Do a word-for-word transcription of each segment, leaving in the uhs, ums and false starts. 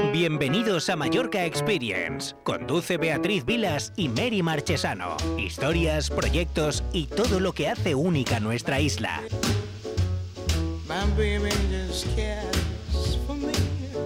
Bienvenidos a Mallorca Experience. Conduce Beatriz Vilas y Mary Marchesano. Historias, proyectos y todo lo que hace única nuestra isla. My baby just cares for me.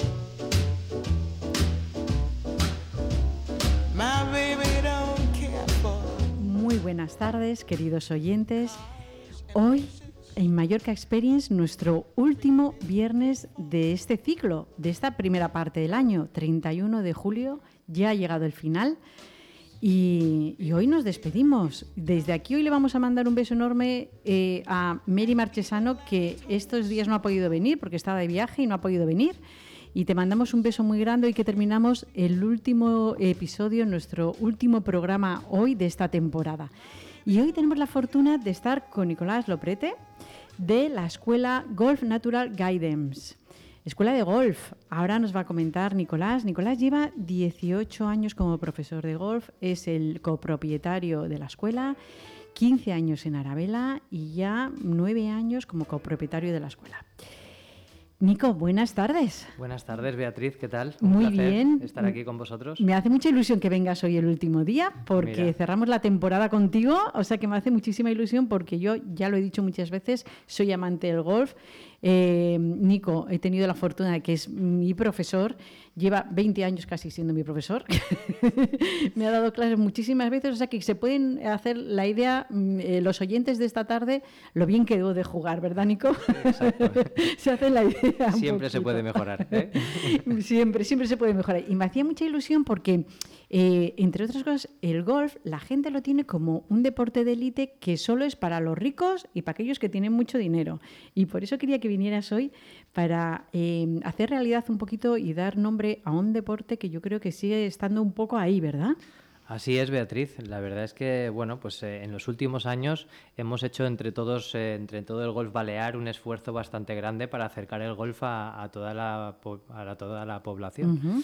My baby don't care for... Muy buenas tardes, queridos oyentes. Hoy en Mallorca Experience, nuestro último viernes de este ciclo, de esta primera parte del año, treinta y uno de julio, ya ha llegado el final y, y hoy nos despedimos. Desde aquí hoy le vamos a mandar un beso enorme eh, a Mary Marchesano, que estos días no ha podido venir porque estaba de viaje y no ha podido venir. Y te mandamos un beso muy grande y que terminamos el último episodio, nuestro último programa hoy de esta temporada. Y hoy tenemos la fortuna de estar con Nicolás Loprete de la Escuela Golf Natural Guidance. Escuela de golf. Ahora nos va a comentar Nicolás. Nicolás lleva dieciocho años como profesor de golf, es el copropietario de la escuela, quince años en Arabela y ya nueve años como copropietario de la escuela. Nico, buenas tardes. Buenas tardes, Beatriz, ¿qué tal? Un Muy placer bien. estar aquí con vosotros. Me hace mucha ilusión que vengas hoy el último día porque Mira. cerramos la temporada contigo, o sea que me hace muchísima ilusión porque yo, ya lo he dicho muchas veces, soy amante del golf. Eh, Nico, he tenido la fortuna de que es mi profesor, lleva veinte años casi siendo mi profesor, me ha dado clases muchísimas veces, o sea que se pueden hacer la idea, eh, los oyentes de esta tarde, lo bien que debo de jugar, ¿verdad, Nico? Exacto. Se hace la idea. Siempre se puede mejorar, ¿eh? Siempre, siempre se puede mejorar. Y me hacía mucha ilusión porque, eh, entre otras cosas, el golf, la gente lo tiene como un deporte de élite que solo es para los ricos y para aquellos que tienen mucho dinero. Y por eso quería que vinieras hoy para eh, hacer realidad un poquito y dar nombre a un deporte que yo creo que sigue estando un poco ahí, ¿verdad? Así es, Beatriz. La verdad es que, bueno, pues eh, en los últimos años hemos hecho entre todos, eh, entre todo el golf balear, un esfuerzo bastante grande para acercar el golf a, a toda la a la, toda la población. Uh-huh.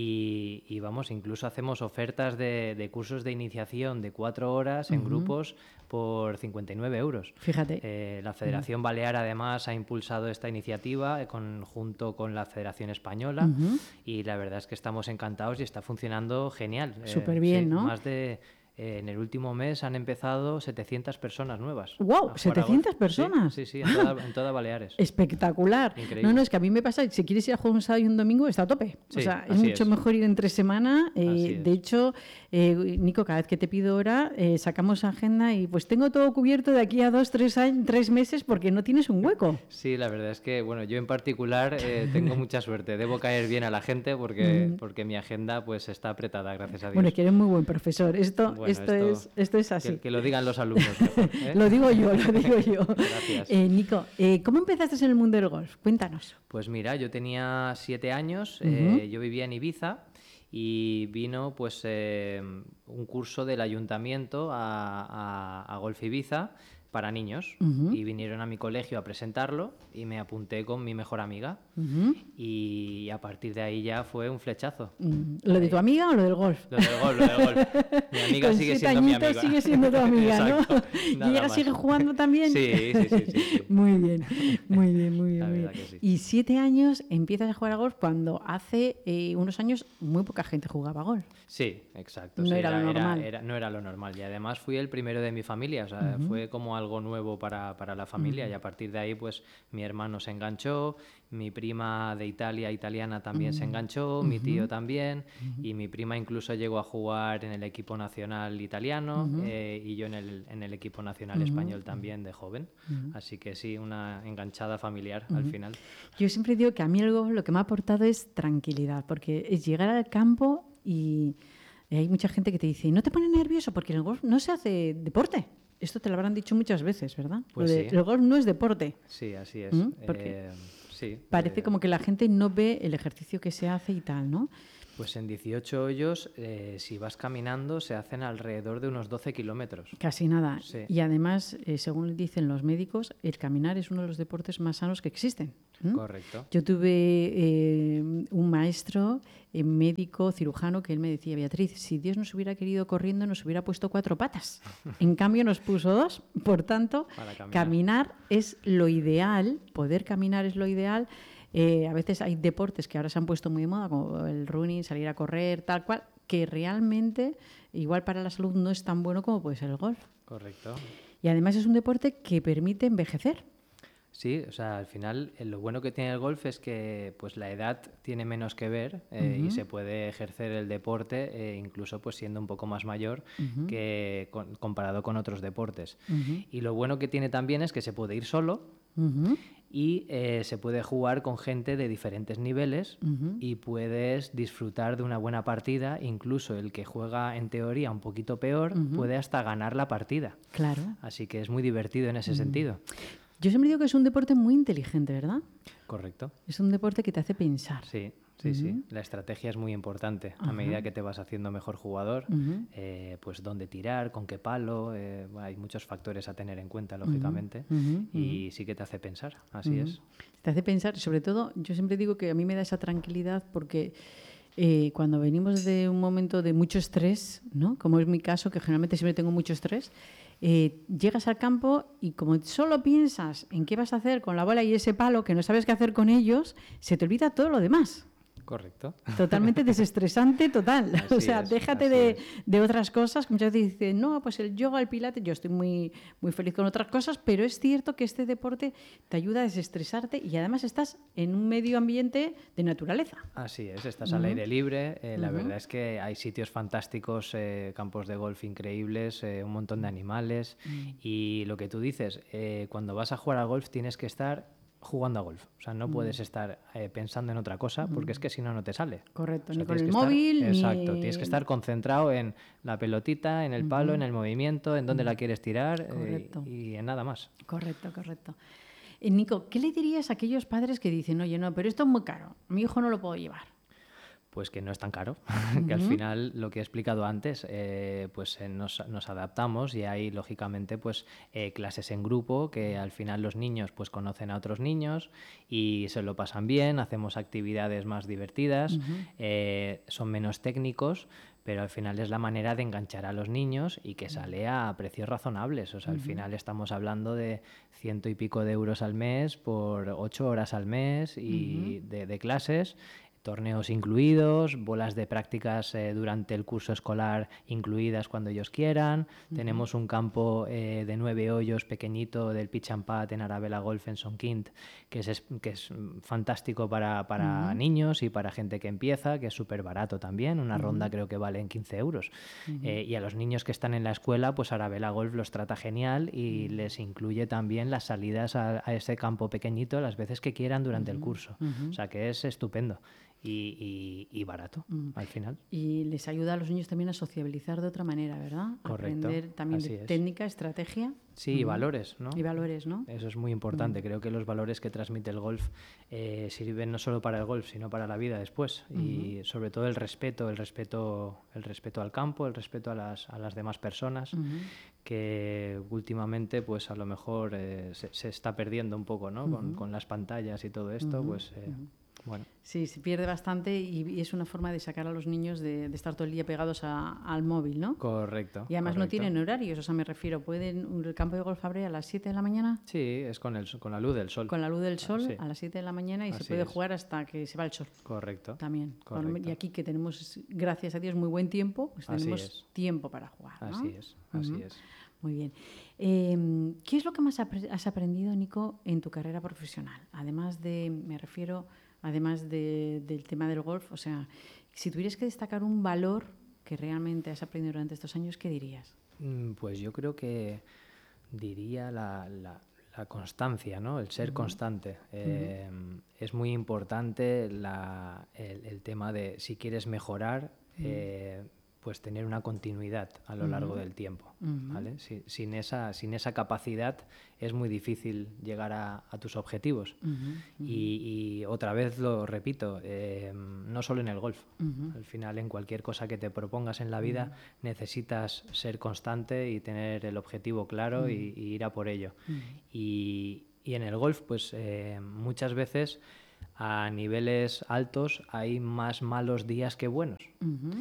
Y, y vamos, incluso hacemos ofertas de, de cursos de iniciación de cuatro horas en uh-huh. grupos por cincuenta y nueve euros. Fíjate. Eh, la Federación uh-huh. Balear además ha impulsado esta iniciativa con, junto con la Federación Española uh-huh. y la verdad es que estamos encantados y está funcionando genial. Súper bien, eh, ¿no? Más de... Eh, en el último mes han empezado setecientas personas nuevas. ¡Wow! ¿setecientas personas? Sí, sí, sí, en toda, en toda Baleares. Espectacular. Increíble. No, no, es que a mí me pasa, si quieres ir a jugar un sábado y un domingo, está a tope. Sí, o sea, es mucho es. mejor ir entre semana. Eh, es. De hecho, eh, Nico, cada vez que te pido hora, eh, sacamos agenda y pues tengo todo cubierto de aquí a dos, tres, años, tres meses porque no tienes un hueco. Sí, la verdad es que, bueno, yo en particular eh, tengo mucha suerte. Debo caer bien a la gente porque, porque mi agenda pues está apretada, gracias a Dios. Bueno, es que eres muy buen profesor. Esto, bueno, esto, esto... es... Esto es así. Que, que lo digan los alumnos mejor, ¿eh? Lo digo yo, lo digo yo. Gracias. Eh, Nico, eh, ¿cómo empezaste en el mundo del golf? Cuéntanos. Pues mira, yo tenía siete años, uh-huh. eh, yo vivía en Ibiza y vino pues eh, un curso del ayuntamiento a, a, a Golf Ibiza para niños uh-huh. y vinieron a mi colegio a presentarlo y me apunté con mi mejor amiga uh-huh. y a partir de ahí ya fue un flechazo. Uh-huh. ¿Lo de tu amiga o lo del golf? Lo del golf, lo del golf. Mi amiga sigue siendo mi amiga. Sigue siendo tu amiga, ¿no? ¿Y ella más. sigue jugando también? Sí, sí, sí, sí, sí. Muy bien, muy bien, muy bien. La muy verdad bien. que sí. Y siete años empiezas a jugar a golf cuando hace eh, unos años muy poca gente jugaba a golf. Sí, exacto. No sí, era, era lo normal. Era, era, no era lo normal. Y además fui el primero de mi familia, o sea, uh-huh. fue como algo nuevo para, para la familia uh-huh. y a partir de ahí pues mi hermano se enganchó, mi prima de Italia, italiana también uh-huh. se enganchó, uh-huh. mi tío también uh-huh. y mi prima incluso llegó a jugar en el equipo nacional italiano uh-huh. eh, y yo en el, en el equipo nacional uh-huh. español también de joven. Uh-huh. Así que sí, una enganchada familiar uh-huh. al final. Yo siempre digo que a mí el golf lo que me ha aportado es tranquilidad, porque es llegar al campo y hay mucha gente que te dice, ¿no te pone nervioso? Porque en el golf no se hace deporte. Esto te lo habrán dicho muchas veces, ¿verdad? Pues de, sí. El golf no es deporte. Sí, así es. ¿Mm? Porque eh, sí, parece eh, como que la gente no ve el ejercicio que se hace y tal, ¿no? Pues en dieciocho hoyos, eh, si vas caminando, se hacen alrededor de unos doce kilómetros. Casi nada. Sí. Y además, eh, según dicen los médicos, el caminar es uno de los deportes más sanos que existen. ¿Mm? Correcto. Yo tuve eh, un maestro, eh, médico, cirujano, que él me decía, Beatriz, si Dios nos hubiera querido corriendo, nos hubiera puesto cuatro patas. En cambio, nos puso dos. Por tanto, caminar. caminar es lo ideal, poder caminar es lo ideal. Eh, a veces hay deportes que ahora se han puesto muy de moda, como el running, salir a correr, tal cual, que realmente, igual para la salud, no es tan bueno como puede ser el golf. Correcto. Y además es un deporte que permite envejecer. Sí, o sea, al final eh, lo bueno que tiene el golf es que pues la edad tiene menos que ver eh, uh-huh. y se puede ejercer el deporte eh, incluso pues siendo un poco más mayor uh-huh. que con, comparado con otros deportes. Uh-huh. Y lo bueno que tiene también es que se puede ir solo uh-huh. y eh, se puede jugar con gente de diferentes niveles uh-huh. y puedes disfrutar de una buena partida. Incluso el que juega en teoría un poquito peor uh-huh. puede hasta ganar la partida. Claro. Así que es muy divertido en ese uh-huh. sentido. Yo siempre digo que es un deporte muy inteligente, ¿verdad? Correcto. Es un deporte que te hace pensar. Sí, sí, uh-huh. sí. La estrategia es muy importante. Uh-huh. A medida que te vas haciendo mejor jugador, uh-huh. eh, pues dónde tirar, con qué palo, eh, hay muchos factores a tener en cuenta, lógicamente, uh-huh. y sí que te hace pensar, así uh-huh. es. Te hace pensar, sobre todo, yo siempre digo que a mí me da esa tranquilidad porque eh, cuando venimos de un momento de mucho estrés, ¿no? Como es mi caso, que generalmente siempre tengo mucho estrés, Eh, llegas al campo y como solo piensas en qué vas a hacer con la bola y ese palo, que no sabes qué hacer con ellos, se te olvida todo lo demás. Correcto. Totalmente desestresante, total. Así o sea, es, déjate de, de otras cosas. Muchas veces dicen, no, pues el yoga, el pilates, yo estoy muy, muy feliz con otras cosas, pero es cierto que este deporte te ayuda a desestresarte y además estás en un medio ambiente de naturaleza. Así es, estás uh-huh. al aire libre. Eh, la uh-huh. verdad es que hay sitios fantásticos, eh, campos de golf increíbles, eh, un montón de animales. Uh-huh. Y lo que tú dices, eh, cuando vas a jugar al golf tienes que estar jugando a golf, o sea, no mm. puedes estar eh, pensando en otra cosa porque mm. es que si no, no te sale. Correcto, o sea, ni con el estar, móvil, exacto, ni... tienes que estar concentrado en la pelotita, en el mm-hmm. palo, en el movimiento, en dónde mm. la quieres tirar eh, y en nada más. Correcto, correcto. Eh, Nico, ¿qué le dirías a aquellos padres que dicen, oye, no, pero esto es muy caro, mi hijo no lo puedo llevar? Pues que no es tan caro, uh-huh. que al final, lo que he explicado antes, eh, pues eh, nos, nos adaptamos y hay, lógicamente, pues eh, clases en grupo que al final los niños pues conocen a otros niños y se lo pasan bien, hacemos actividades más divertidas, uh-huh. eh, son menos técnicos, pero al final es la manera de enganchar a los niños y que sale a precios razonables. O sea, uh-huh. al final estamos hablando de ciento y pico de euros al mes por ocho horas al mes y uh-huh. de, de clases, torneos incluidos, bolas de prácticas eh, durante el curso escolar incluidas cuando ellos quieran. Uh-huh. Tenemos un campo eh, de nueve hoyos pequeñito del Pitch and Putt en Arabella Golf en Son Quint, que es, que es fantástico para, para uh-huh. niños y para gente que empieza, que es súper barato también. Una uh-huh. ronda creo que vale en quince euros. Uh-huh. Eh, y a los niños que están en la escuela, pues Arabella Golf los trata genial y uh-huh. les incluye también las salidas a, a ese campo pequeñito las veces que quieran durante uh-huh. el curso. Uh-huh. O sea que es estupendo. Y, y, y barato, mm. al final. Y les ayuda a los niños también a sociabilizar de otra manera, ¿verdad? Correcto. Aprender también Así de es. técnica, estrategia. Sí, uh-huh. y valores, ¿no? Y valores, ¿no? Eso es muy importante. Uh-huh. Creo que los valores que transmite el golf eh, sirven no solo para el golf, sino para la vida después. Uh-huh. Y sobre todo el respeto, el respeto, el respeto al campo, el respeto a las, a las demás personas, uh-huh. que últimamente, pues a lo mejor eh, se, se está perdiendo un poco, ¿no? Uh-huh. Con, con las pantallas y todo esto, uh-huh. pues... Eh, uh-huh. Bueno. Sí, se pierde bastante y, y es una forma de sacar a los niños de, de estar todo el día pegados a, al móvil, ¿no? Correcto. Y además correcto. no tienen horarios, o sea, me refiero, ¿pueden el campo de golf abre a las siete de la mañana? Sí, es con, el, con la luz del sol. Con la luz del sol ah, sí. a las siete de la mañana y Así se puede es. jugar hasta que se va el sol. Correcto. También. Correcto. Y aquí que tenemos, gracias a Dios, muy buen tiempo, pues tenemos es. tiempo para jugar, ¿no? Así es, así uh-huh. es. Muy bien. Eh, ¿Qué es lo que más has aprendido, Nico, en tu carrera profesional? Además de, me refiero... Además de, del tema del golf, o sea, si tuvieras que destacar un valor que realmente has aprendido durante estos años, ¿qué dirías? Pues yo creo que diría la, la, la constancia, ¿no? El ser uh-huh. constante. Eh, uh-huh. Es muy importante la, el, el tema de si quieres mejorar, uh-huh. eh, pues tener una continuidad a lo uh-huh. largo del tiempo, uh-huh. ¿vale? Si, sin, esa, sin esa capacidad es muy difícil llegar a, a tus objetivos. Uh-huh. Uh-huh. Y, y otra vez lo repito, eh, no solo en el golf. Uh-huh. Al final, en cualquier cosa que te propongas en la vida, uh-huh. necesitas ser constante y tener el objetivo claro uh-huh. y, y ir a por ello. Uh-huh. Y, y en el golf, pues eh, muchas veces a niveles altos hay más malos días que buenos. Uh-huh.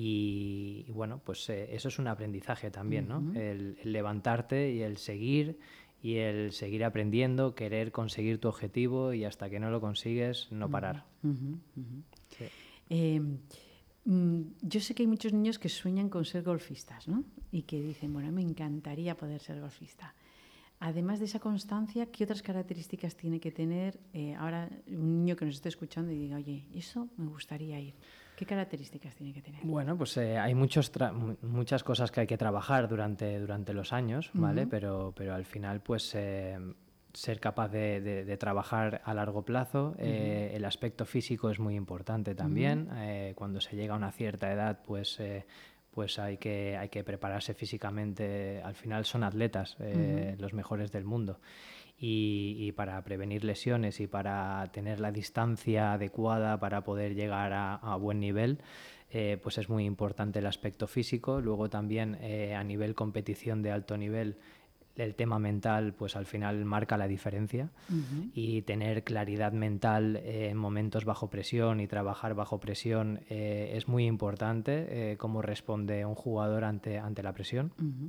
Y, y bueno, pues eh, eso es un aprendizaje también, ¿no? Uh-huh. El, el levantarte y el seguir y el seguir aprendiendo, querer conseguir tu objetivo y hasta que no lo consigues, no parar. Uh-huh, uh-huh. Sí. Eh, mm, yo sé que hay muchos niños que sueñan con ser golfistas, ¿no? Y que dicen, bueno, me encantaría poder ser golfista. Además de esa constancia, ¿qué otras características tiene que tener eh, ahora un niño que nos esté escuchando y diga, oye, eso me gustaría ir? ¿Qué características tiene que tener? Bueno, pues eh, hay muchos tra- muchas cosas que hay que trabajar durante, durante los años, ¿vale? Uh-huh. Pero, pero al final, pues eh, ser capaz de, de, de trabajar a largo plazo. Eh, uh-huh. El aspecto físico es muy importante también. Uh-huh. Eh, cuando se llega a una cierta edad, pues... Eh, pues hay que, hay que prepararse físicamente. Al final son atletas, eh, uh-huh. los mejores del mundo. Y, y para prevenir lesiones y para tener la distancia adecuada para poder llegar a, a buen nivel, eh, pues es muy importante el aspecto físico. Luego también eh, a nivel competición de alto nivel, el tema mental pues al final marca la diferencia. Uh-huh. Y tener claridad mental eh, en momentos bajo presión y trabajar bajo presión eh, es muy importante, eh, cómo responde un jugador ante, ante la presión. Uh-huh.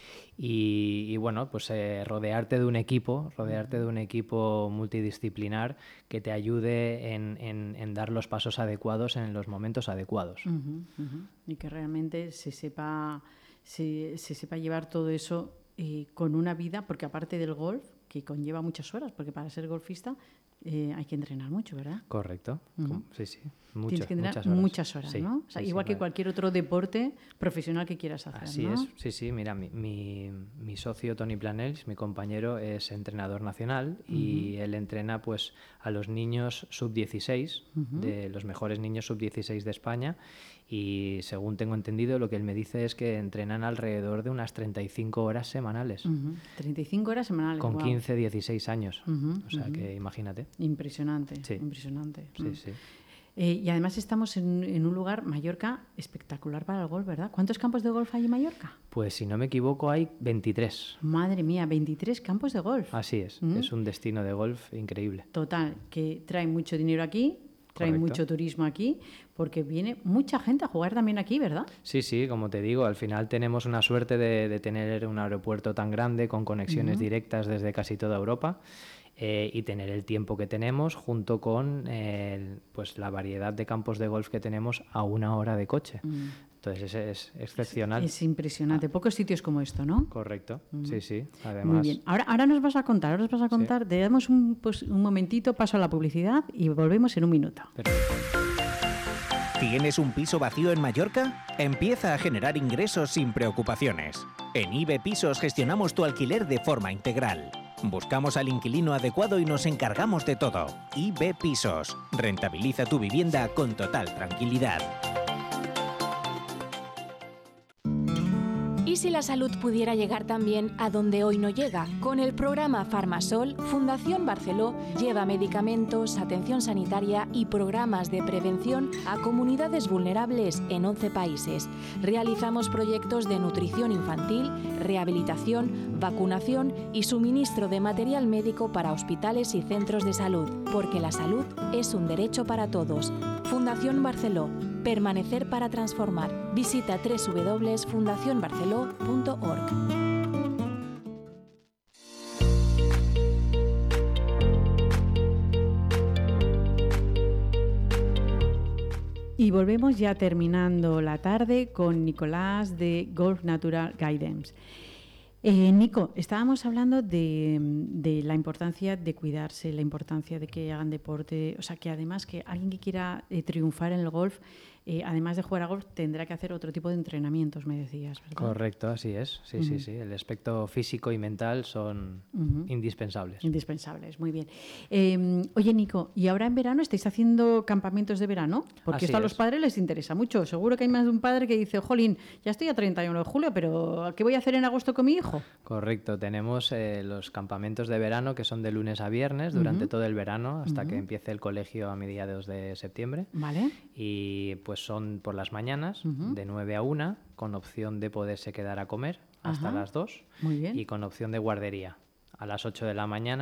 Y, y bueno, pues eh, rodearte de un equipo, rodearte de un equipo multidisciplinar que te ayude en, en, en dar los pasos adecuados en los momentos adecuados. Uh-huh, uh-huh. Y que realmente se sepa, se, se sepa llevar todo eso eh, con una vida, porque aparte del golf, que conlleva muchas horas, porque para ser golfista eh, hay que entrenar mucho, ¿verdad? Correcto, uh-huh. Sí, sí. Mucho, Tienes que entrenar muchas horas, muchas horas sí, ¿no? O sea, sí, igual sí, que vale. cualquier otro deporte profesional que quieras hacer, Así ¿no? es, sí, sí. Mira, mi, mi, mi socio Tony Planells, mi compañero, es entrenador nacional uh-huh. y él entrena pues a los niños sub dieciséis, uh-huh. de los mejores niños sub dieciséis de España, y según tengo entendido, lo que él me dice es que entrenan alrededor de unas treinta y cinco horas semanales. Uh-huh. treinta y cinco horas semanales, con wow. quince, dieciséis años. Uh-huh. O sea uh-huh. que imagínate. Impresionante, sí. impresionante. Sí, mm. sí. Eh, y además estamos en, en un lugar, Mallorca, espectacular para el golf, ¿verdad? ¿Cuántos campos de golf hay en Mallorca? Pues si no me equivoco hay veintitrés. Madre mía, veintitrés campos de golf. Así es, ¿Mm? Es un destino de golf increíble. Total, que trae mucho dinero aquí, trae Correcto. mucho turismo aquí, porque viene mucha gente a jugar también aquí, ¿verdad? Sí, sí, como te digo, al final tenemos una suerte de, de tener un aeropuerto tan grande con conexiones uh-huh. directas desde casi toda Europa. Eh, y tener el tiempo que tenemos junto con eh, pues la variedad de campos de golf que tenemos a una hora de coche. Mm. Entonces es, es excepcional. Es, es impresionante. Ah. Pocos sitios como esto, ¿no? Correcto, mm. sí, sí. Además... Muy bien. Ahora, ahora nos vas a contar, ahora nos vas a contar. Sí. Te damos un, pues, un momentito, paso a la publicidad y volvemos en un minuto. Perfecto. ¿Tienes un piso vacío en Mallorca? Empieza a generar ingresos sin preocupaciones. En I B E Pisos gestionamos tu alquiler de forma integral. Buscamos al inquilino adecuado y nos encargamos de todo. I B E Pisos. Rentabiliza tu vivienda con total tranquilidad. ¿Y si la salud pudiera llegar también a donde hoy no llega? Con el programa Farmasol, Fundación Barceló lleva medicamentos, atención sanitaria y programas de prevención a comunidades vulnerables en once países. Realizamos proyectos de nutrición infantil, rehabilitación, vacunación y suministro de material médico para hospitales y centros de salud, porque la salud es un derecho para todos. Fundación Barceló. Permanecer para transformar. Visita doble u doble u doble u punto fundación barceló punto org. Y volvemos ya terminando la tarde con Nicolás de Golf Natural Guidance. Eh, Nico, estábamos hablando de, de la importancia de cuidarse, la importancia de que hagan deporte, o sea, que además que alguien que quiera eh, triunfar en el golf, eh, además de jugar a golf, tendrá que hacer otro tipo de entrenamientos, me decías, ¿verdad? Correcto, así es, sí, uh-huh. sí, sí. El aspecto físico y mental son uh-huh. indispensables. Indispensables, muy bien. Eh, oye, Nico, ¿y ahora en verano estáis haciendo campamentos de verano? Porque así esto a es. Los padres les interesa mucho. Seguro que hay más de un padre que dice, jolín, ya estoy a treinta y uno de julio, pero ¿qué voy a hacer en agosto con mi hijo? Correcto, tenemos eh, los campamentos de verano que son de lunes a viernes durante uh-huh. todo el verano hasta uh-huh. que empiece el colegio a mediados de septiembre. Vale. Y pues son por las mañanas uh-huh. de nueve a una con opción de poderse quedar a comer hasta uh-huh. las dos. Muy bien. Y con opción de guardería a las ocho de la mañana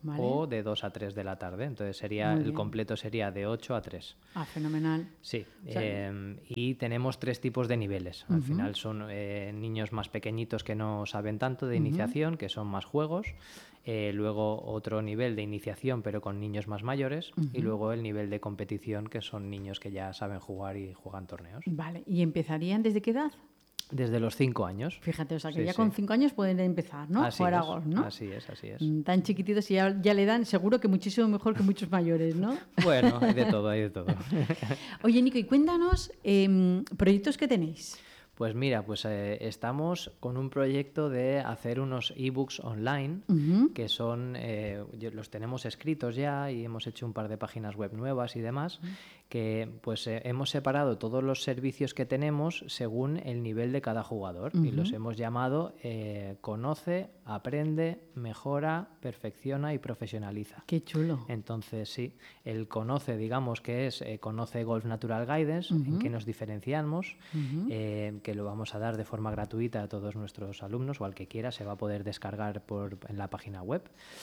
¿vale? O de dos a tres de la tarde. Entonces sería el completo sería de ocho a tres. Ah, fenomenal. Sí. O sea, eh, y tenemos tres tipos de niveles. Al uh-huh. final son eh, niños más pequeñitos que no saben tanto de uh-huh. iniciación, que son más juegos. Eh, luego otro nivel de iniciación, pero con niños más mayores. Uh-huh. Y luego el nivel de competición, que son niños que ya saben jugar y juegan torneos. Vale. ¿Y empezarían desde qué edad? Desde los cinco años. Fíjate, o sea que sí, ya sí. con cinco años pueden empezar, ¿no? Así Jugar es, a golf, ¿no? Así es, así es. Tan chiquititos y ya, ya le dan, seguro que muchísimo mejor que muchos mayores, ¿no? Bueno, hay de todo, hay de todo. Oye, Nico, y cuéntanos eh, proyectos que tenéis. Pues mira, pues eh, estamos con un proyecto de hacer unos ebooks online uh-huh. que son, eh, los tenemos escritos ya y hemos hecho un par de páginas web nuevas y demás, uh-huh. que pues eh, hemos separado todos los servicios que tenemos según el nivel de cada jugador uh-huh. y los hemos llamado eh, Conoce, Aprende, Mejora, Perfecciona y Profesionaliza. ¡Qué chulo! Entonces sí, el Conoce, digamos que es eh, Conoce Golf Natural Guidance, uh-huh. en que nos diferenciamos, uh-huh. eh, que lo vamos a dar de forma gratuita a todos nuestros alumnos o al que quiera, se va a poder descargar por, en la página web.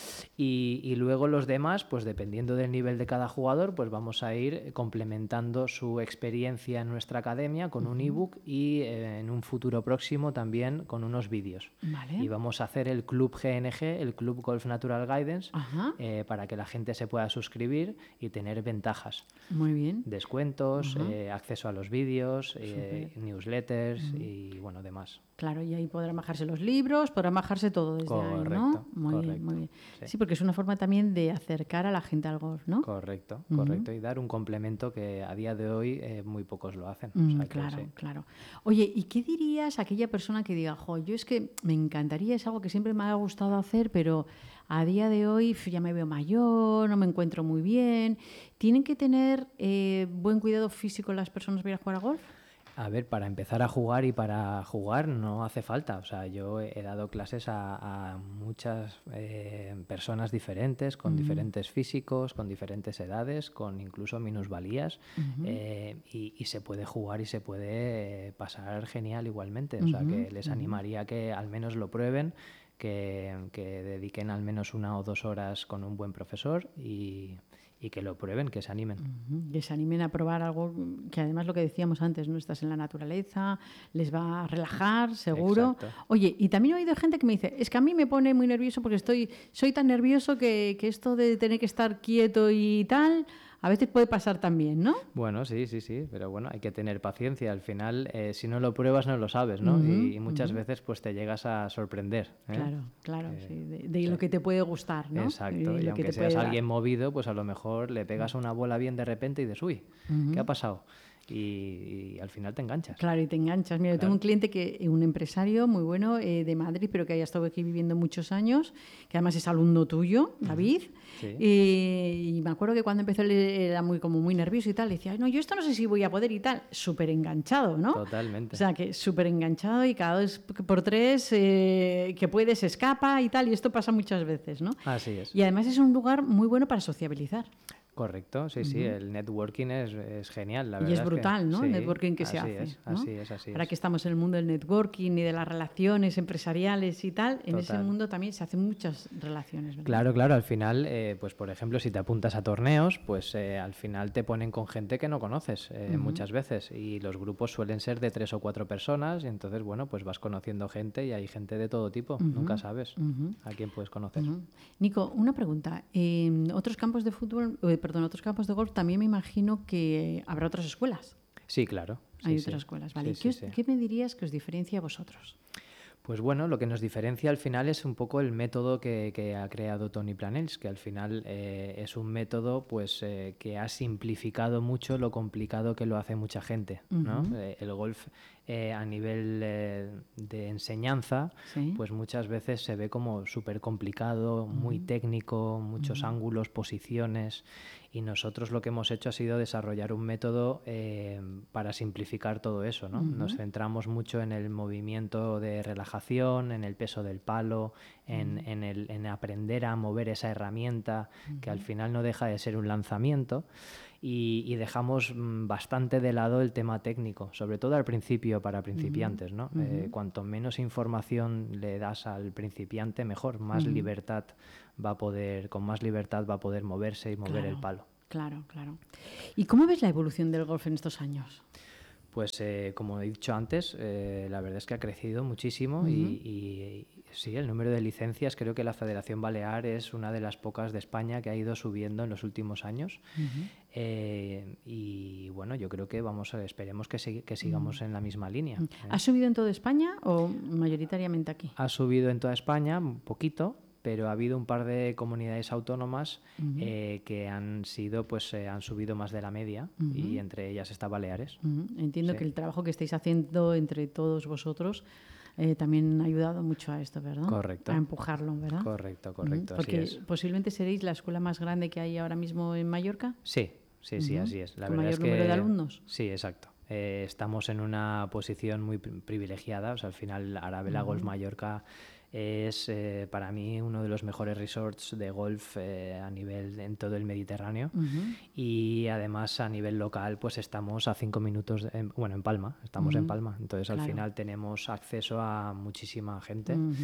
Y, y luego los demás, pues dependiendo del nivel de cada jugador, pues vamos a ir complementando su experiencia en nuestra academia con un ebook y eh, en un futuro próximo también con unos vídeos. Vale. Y vamos a hacer el Club G N G, el Club Golf Natural Guidance, eh, para que la gente se pueda suscribir y tener ventajas. Muy bien. Descuentos, uh-huh. eh, acceso a los vídeos, eh, newsletters uh-huh. y bueno, demás. Claro, y ahí podrán bajarse los libros, podrán bajarse todo desde correcto, ahí, ¿no? Muy correcto, bien, muy bien. Sí. sí, porque es una forma también de acercar a la gente al golf, ¿no? Correcto, correcto. Uh-huh. Y dar un complemento que a día de hoy eh, muy pocos lo hacen. Mm, o sea, claro, sí. claro. Oye, ¿y qué dirías a aquella persona que diga, jo, yo es que me encantaría, es algo que siempre me ha gustado hacer, pero a día de hoy ya me veo mayor, no me encuentro muy bien? ¿Tienen que tener eh, buen cuidado físico las personas para ir a jugar a golf? A ver, para empezar a jugar y para jugar no hace falta. O sea, yo he dado clases a, a muchas eh, personas diferentes, con uh-huh. diferentes físicos, con diferentes edades, con incluso minusvalías, uh-huh. eh, y, y se puede jugar y se puede pasar genial igualmente. O sea, uh-huh. que les animaría a que al menos lo prueben, que, que dediquen al menos una o dos horas con un buen profesor y... y que lo prueben, que se animen. Uh-huh. Que se animen a probar algo que además lo que decíamos antes, no estás en la naturaleza, les va a relajar, seguro. Exacto. Oye, y también he oído gente que me dice, es que a mí me pone muy nervioso porque estoy, soy tan nervioso que, que esto de tener que estar quieto y tal... A veces puede pasar también, ¿no? Bueno, sí, sí, sí, pero bueno, hay que tener paciencia. Al final, eh, si no lo pruebas, no lo sabes, ¿no? Uh-huh, y, y muchas uh-huh. veces pues te llegas a sorprender. ¿eh? Claro, claro, eh, sí, de, de sí. lo que te puede gustar, ¿no? Exacto, y, y aunque seas alguien movido, pues a lo mejor le pegas una bola bien de repente y dices, uy, uh-huh. ¿qué ha pasado? Y, y al final te enganchas. Claro, y te enganchas. Mira, claro. Yo tengo un cliente, que un empresario muy bueno eh, de Madrid, pero que haya estado aquí viviendo muchos años, que además es alumno tuyo, David. Sí. Y, y me acuerdo que cuando empezó él era muy, como muy nervioso y tal, y decía, no, yo esto no sé si voy a poder y tal. Súper enganchado, ¿no? Totalmente. O sea, que súper enganchado y cada dos por tres eh, que puede se escapa y tal, y esto pasa muchas veces, ¿no? Así es. Y además es un lugar muy bueno para sociabilizar. Correcto, sí, uh-huh. sí, el networking es, es genial, la verdad. Y es brutal, es que, ¿no? sí, el networking que se así hace. Es, ¿no? Así es, así es. Ahora que estamos en el mundo del networking y de las relaciones empresariales y tal, en Total. ese mundo también se hacen muchas relaciones, ¿verdad? Claro, claro, al final, eh, pues por ejemplo, si te apuntas a torneos, pues eh, al final te ponen con gente que no conoces eh, uh-huh. muchas veces, y los grupos suelen ser de tres o cuatro personas, y entonces, bueno, pues vas conociendo gente y hay gente de todo tipo, uh-huh. nunca sabes uh-huh. a quién puedes conocer. Uh-huh. Nico, una pregunta. En eh, otros campos de fútbol, eh, perdón, otros campos de golf, también me imagino que habrá otras escuelas. Sí, claro. Sí, Hay sí. otras escuelas, ¿vale? Sí, ¿Qué, sí, os, sí. ¿Qué me dirías que os diferencia a vosotros? Pues bueno, lo que nos diferencia al final es un poco el método que, que ha creado Tony Planells, que al final eh, es un método pues eh, que ha simplificado mucho lo complicado que lo hace mucha gente, ¿no? Uh-huh. Eh, el golf eh, a nivel eh, de enseñanza, ¿sí? Pues muchas veces se ve como súper complicado, uh-huh. muy técnico, muchos uh-huh. ángulos, posiciones, y nosotros lo que hemos hecho ha sido desarrollar un método eh, para simplificar todo eso, ¿no? Uh-huh. Nos centramos mucho en el movimiento de relajación, en el peso del palo, en, uh-huh. en, el, en aprender a mover esa herramienta, uh-huh. que al final no deja de ser un lanzamiento. y, y dejamos bastante de lado el tema técnico, sobre todo al principio para principiantes, ¿no? Uh-huh. Eh, cuanto menos información le das al principiante, mejor, más uh-huh. libertad va a poder, con más libertad va a poder moverse y mover claro, el palo. Claro, claro. ¿Y cómo ves la evolución del golf en estos años? Pues eh, como he dicho antes, eh, la verdad es que ha crecido muchísimo uh-huh. y, y, y sí, el número de licencias, creo que la Federación Balear es una de las pocas de España que ha ido subiendo en los últimos años. Uh-huh. eh, y bueno, yo creo que vamos a, esperemos que, sig- que sigamos uh-huh. en la misma línea. Uh-huh. ¿eh? ¿Ha subido en toda España o mayoritariamente aquí? Ha subido en toda España, un poquito, pero ha habido un par de comunidades autónomas uh-huh. eh, que han sido, pues, eh, han subido más de la media uh-huh. y entre ellas está Baleares. Uh-huh. Entiendo sí. que el trabajo que estáis haciendo entre todos vosotros eh, también ha ayudado mucho a esto, ¿verdad? Correcto. A empujarlo, ¿verdad? Correcto, correcto. Uh-huh. Porque así es. posiblemente seréis la escuela más grande que hay ahora mismo en Mallorca. Sí, sí, sí, uh-huh. así es. La ¿Con verdad mayor es que, número de alumnos? Sí, exacto. Eh, estamos en una posición muy privilegiada. O sea, al final, Arabela uh-huh. Golf Mallorca es eh, para mí uno de los mejores resorts de golf eh, a nivel en todo el Mediterráneo uh-huh. y además a nivel local pues estamos a cinco minutos, de, bueno en Palma, estamos uh-huh. en Palma, entonces claro. al final tenemos acceso a muchísima gente uh-huh.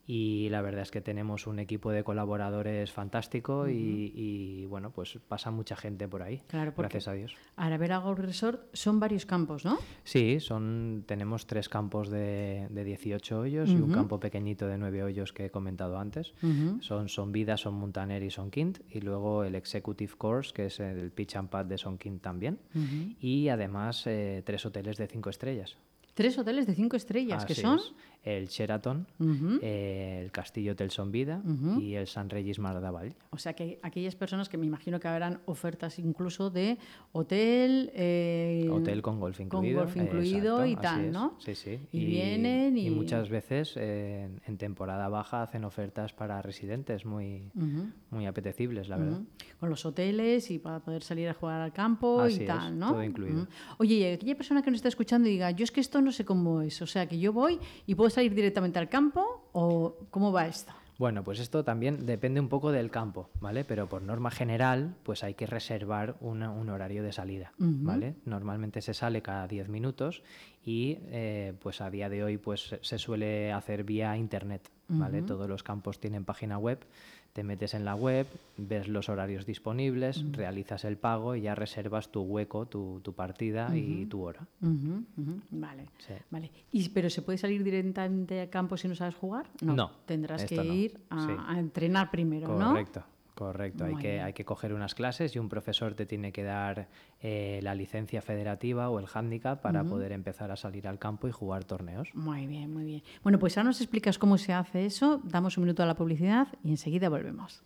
y la verdad es que tenemos un equipo de colaboradores fantástico uh-huh. y, y bueno pues pasa mucha gente por ahí, claro, gracias a Dios. Arabela Golf Resort son varios campos, ¿no? Sí, son, tenemos tres campos de, de dieciocho hoyos uh-huh. y un campo pequeñito de nueve hoyos que he comentado antes. Uh-huh. Son Son Vida, Son Muntaner y Son Quint. Y luego el Executive Course, que es el pitch and pad de Son Quint también. Uh-huh. Y además eh, tres hoteles de cinco estrellas. Tres hoteles de cinco estrellas, Así ¿que son? Es. El Sheraton, uh-huh. eh, el Castillo Hotel Son Vida uh-huh. y el San Regis Mar de Vall. O sea que aquellas personas que me imagino que habrán ofertas incluso de hotel... Eh, hotel con golf incluido. Con golf incluido eh, y tal, ¿no? Sí, sí. Y, y vienen y... Y muchas veces eh, en, en temporada baja hacen ofertas para residentes muy, uh-huh. muy apetecibles, la uh-huh. verdad. Con los hoteles y para poder salir a jugar al campo Así y tal, es, ¿no? todo incluido. Uh-huh. Oye, y aquella persona que nos está escuchando y diga, yo es que esto no sé cómo es, o sea, que yo voy y puedo salir directamente al campo o ¿cómo va esto? Bueno, pues esto también depende un poco del campo, ¿vale? Pero por norma general, pues hay que reservar una, un horario de salida, uh-huh. ¿vale? Normalmente se sale cada diez minutos y eh, pues a día de hoy pues se suele hacer vía internet, ¿vale? Uh-huh. Todos los campos tienen página web. Te metes en la web, ves los horarios disponibles, uh-huh. realizas el pago y ya reservas tu hueco, tu, tu partida uh-huh. y tu hora. Uh-huh. Uh-huh. Vale, sí. vale. ¿Y, ¿Pero se puede salir directamente al campo si no sabes jugar? No, no tendrás que no. ir a, sí. a entrenar primero, Correcto. ¿no? Correcto. Correcto, hay que, hay que coger unas clases y un profesor te tiene que dar eh, la licencia federativa o el handicap para uh-huh. poder empezar a salir al campo y jugar torneos. Muy bien, muy bien. Bueno, pues ahora nos explicas cómo se hace eso, damos un minuto a la publicidad y enseguida volvemos.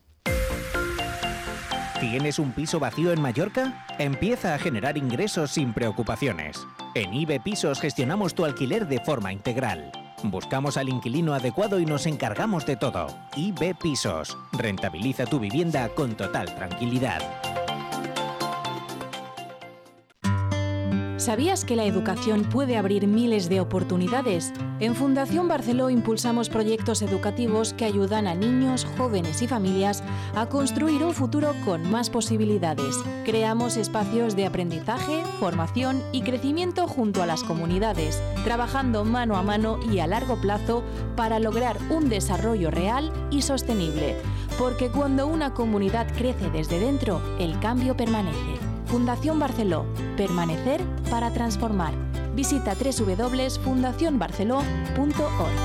¿Tienes un piso vacío en Mallorca? Empieza a generar ingresos sin preocupaciones. En I B Pisos gestionamos tu alquiler de forma integral. Buscamos al inquilino adecuado y nos encargamos de todo. I B Pisos. Rentabiliza tu vivienda con total tranquilidad. ¿Sabías que la educación puede abrir miles de oportunidades? En Fundación Barceló impulsamos proyectos educativos que ayudan a niños, jóvenes y familias a construir un futuro con más posibilidades. Creamos espacios de aprendizaje, formación y crecimiento junto a las comunidades, trabajando mano a mano y a largo plazo para lograr un desarrollo real y sostenible. Porque cuando una comunidad crece desde dentro, el cambio permanece. Fundación Barceló. Permanecer para transformar. Visita doble u doble u doble u punto fundación barceló punto org.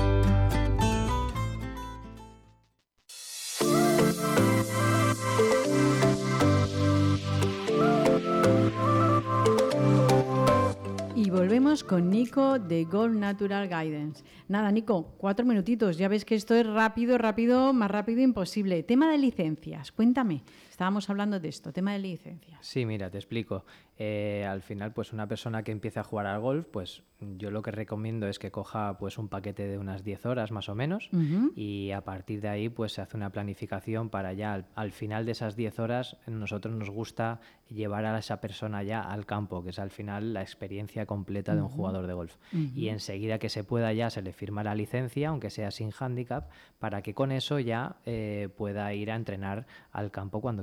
Y volvemos con Nico de Golf Natural Guidance. Nada, Nico, cuatro minutitos. Ya ves que esto es rápido, rápido, más rápido imposible. Tema de licencias, cuéntame. Estábamos hablando de esto, tema de licencias. Sí, mira, te explico. Eh, al final, pues una persona que empieza a jugar al golf, pues yo lo que recomiendo es que coja pues un paquete de unas diez horas más o menos uh-huh. y a partir de ahí pues se hace una planificación para ya al, al final de esas diez horas nosotros nos gusta llevar a esa persona ya al campo, que es al final la experiencia completa uh-huh. de un jugador de golf. Uh-huh. Y enseguida que se pueda ya se le firma la licencia, aunque sea sin handicap, para que con eso ya eh, pueda ir a entrenar al campo cuando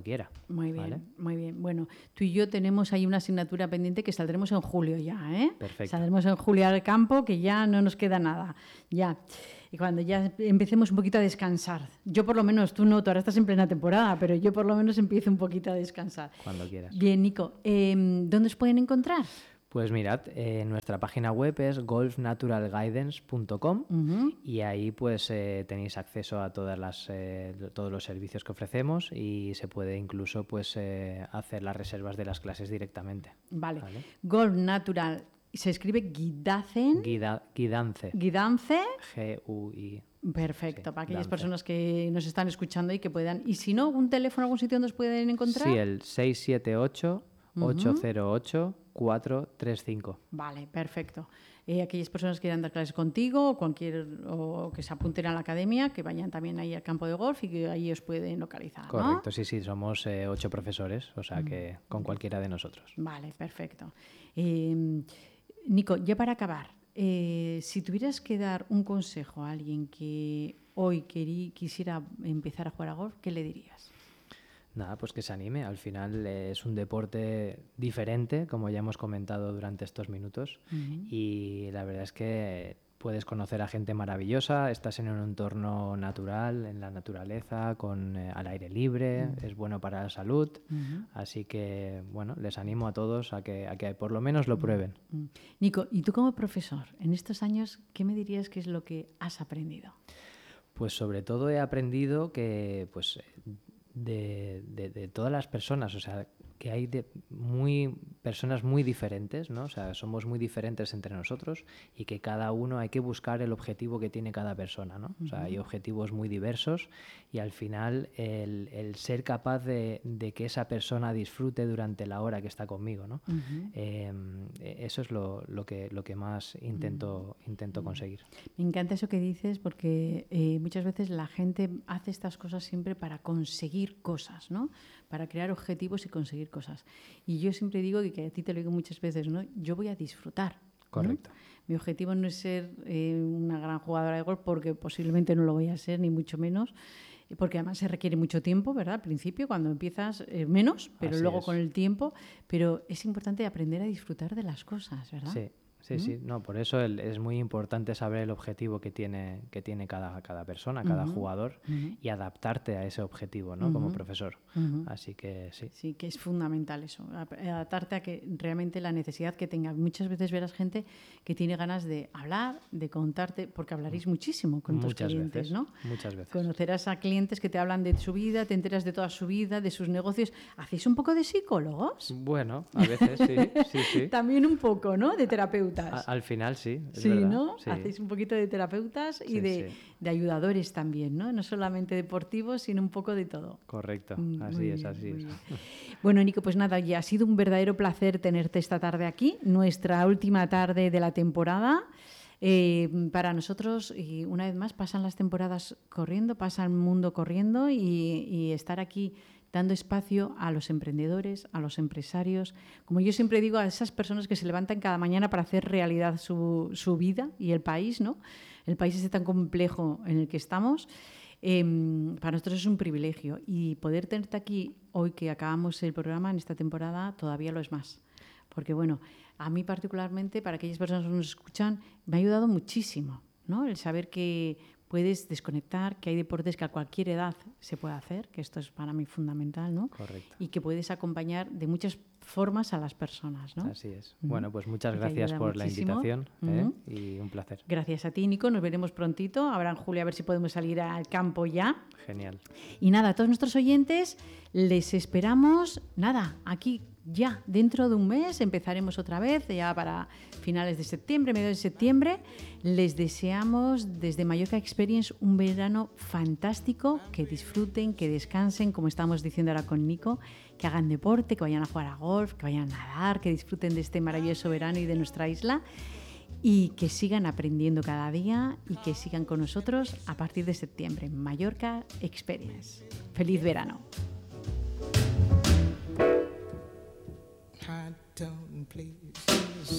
cuando quiera. Muy bien, ¿vale? muy bien. Bueno, tú y yo tenemos ahí una asignatura pendiente que saldremos en julio ya, ¿eh? Perfecto. Saldremos en julio al campo, que ya no nos queda nada, ya. Y cuando ya empecemos un poquito a descansar. Yo por lo menos, tú no, tú ahora estás en plena temporada, pero yo por lo menos empiezo un poquito a descansar. Cuando quieras. Bien, Nico, eh, ¿dónde os pueden encontrar? Pues mirad, eh, nuestra página web es golf natural guidance punto com Uh-huh. y ahí pues eh, tenéis acceso a todas las, eh, todos los servicios que ofrecemos y se puede incluso pues eh, hacer las reservas de las clases directamente. Vale. ¿Vale? Golf Natural, se escribe Guidacen, Guida, guidance. Guidance. G U I. Perfecto, Sí, para aquellas Dance. personas que nos están escuchando y que puedan. Y si no, un teléfono, algún sitio donde os pueden encontrar. Sí, el seis siete ocho, ocho cero ocho, cuatro tres cinco. Vale, perfecto. Eh, aquellas personas que quieran dar clases contigo o, cualquier, o que se apunten a la academia, que vayan también ahí al campo de golf y que ahí os pueden localizar, ¿no? Correcto, sí, sí, somos eh, ocho profesores, o sea que con cualquiera de nosotros. Vale, perfecto. Eh, Nico, ya para acabar, eh, si tuvieras que dar un consejo a alguien que hoy querí, quisiera empezar a jugar a golf, ¿qué le dirías? Nada, pues que se anime. Al final eh, es un deporte diferente, como ya hemos comentado durante estos minutos, Uh-huh. y la verdad es que puedes conocer a gente maravillosa, estás en un entorno natural, en la naturaleza, con eh, al aire libre, Uh-huh. es bueno para la salud, Uh-huh. así que bueno, les animo a todos a que, a que por lo menos lo prueben. Mm. Nico, y tú como profesor, en estos años, ¿qué me dirías que es lo que has aprendido? Pues sobre todo he aprendido que pues de, de, de todas las personas, o sea, que hay de muy personas muy diferentes, ¿no? O sea, somos muy diferentes entre nosotros y que cada uno hay que buscar el objetivo que tiene cada persona, ¿no? O sea, hay objetivos muy diversos y al final el, el ser capaz de, de que esa persona disfrute durante la hora que está conmigo, ¿no? Uh-huh. Eh, eso es lo, lo, que, lo que más intento, uh-huh. intento conseguir. Me encanta eso que dices porque eh, muchas veces la gente hace estas cosas siempre para conseguir cosas, ¿no? Para crear objetivos y conseguir cosas. Y yo siempre digo, y que a ti te lo digo muchas veces, ¿no? Yo voy a disfrutar, ¿no? Correcto. Mi objetivo no es ser eh, una gran jugadora de golf, porque posiblemente no lo voy a ser, ni mucho menos, porque además se requiere mucho tiempo, ¿verdad? Al principio, cuando empiezas, eh, menos, pero Así luego es. con el tiempo. Pero es importante aprender a disfrutar de las cosas, ¿verdad? Sí. Sí, sí, no, por eso el, es muy importante saber el objetivo que tiene, que tiene cada, cada persona, cada Uh-huh. jugador, Uh-huh. y adaptarte a ese objetivo, ¿no? Uh-huh. Como profesor. Uh-huh. Así que sí. Sí, que es fundamental eso, adaptarte a que realmente la necesidad que tenga. Muchas veces verás gente que tiene ganas de hablar, de contarte, porque hablaréis muchísimo con tus Muchas clientes, veces, ¿no? muchas veces. Conocerás a clientes que te hablan de su vida, te enteras de toda su vida, de sus negocios. ¿Hacéis un poco de psicólogos? Bueno, a veces sí, sí, sí. También un poco, ¿no? De terapeutas. A- al final sí, es Sí, verdad. ¿no? Sí. Hacéis un poquito de terapeutas y Sí, de, sí. de ayudadores también, ¿no? No solamente deportivos, sino un poco de todo. Correcto, Mm, así muy es, bien, así muy es. bien. Bueno, Nico, pues nada, ya ha sido un verdadero placer tenerte esta tarde aquí, nuestra última tarde de la temporada. Eh, para nosotros, y una vez más, pasan las temporadas corriendo, pasa el mundo corriendo y, y estar aquí dando espacio a los emprendedores, a los empresarios, como yo siempre digo, a esas personas que se levantan cada mañana para hacer realidad su, su vida y el país, ¿no? El país es tan complejo en el que estamos. Eh, para nosotros es un privilegio y poder tenerte aquí hoy que acabamos el programa en esta temporada todavía lo es más. Porque bueno, a mí particularmente, para aquellas personas que nos escuchan, me ha ayudado muchísimo, ¿no? El saber que puedes desconectar, que hay deportes que a cualquier edad se puede hacer, que esto es para mí fundamental, ¿no? Correcto. Y que puedes acompañar de muchas formas a las personas, ¿no? Así es. Ujú. Bueno, pues muchas Y te gracias ayuda por muchísimo. la invitación ¿eh? Ujú. Y un placer. Gracias a ti, Nico. Nos veremos prontito. Ahora en julio a ver si podemos salir al campo ya. Genial. Y nada, a todos nuestros oyentes les esperamos, nada, aquí ya dentro de un mes empezaremos otra vez, ya para finales de septiembre, mediados de septiembre. Les deseamos desde Mallorca Experience un verano fantástico, que disfruten, que descansen, como estamos diciendo ahora con Nico, que hagan deporte, que vayan a jugar a golf, que vayan a nadar, que disfruten de este maravilloso verano y de nuestra isla. Y que sigan aprendiendo cada día y que sigan con nosotros a partir de septiembre en Mallorca Experience. ¡Feliz verano! I don't please.